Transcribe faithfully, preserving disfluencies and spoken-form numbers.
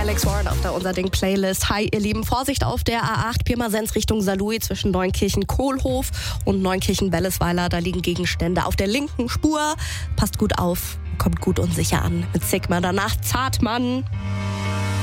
Alex Warren auf der Unser Ding Playlist. Hi, ihr Lieben. Vorsicht auf der A acht Pirmasens Richtung Saarlouis zwischen Neunkirchen-Kohlhof und Neunkirchen-Wellesweiler. Da liegen Gegenstände auf der linken Spur. Passt gut auf, kommt gut und sicher an. Mit Sigma danach Zartmann.